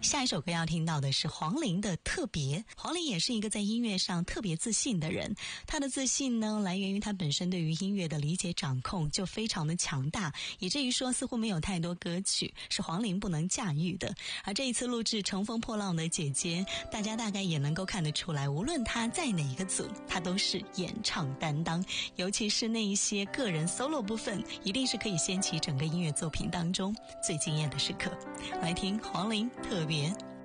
下一首歌要听到的是黄龄的《特别》。黄龄也是一个在音乐上特别自信的人，他的自信呢，来源于他本身对于音乐的理解掌控就非常的强大，以至于说似乎没有太多歌曲是黄龄不能驾驭的。而这一次录制《乘风破浪的姐姐》，大家大概也能够看得出来，无论他在哪一个组，他都是演唱担当，尤其是那一些个人 solo 部分，一定是可以掀起整个音乐作品当中最惊艳的时刻。来听黄龄《特别》。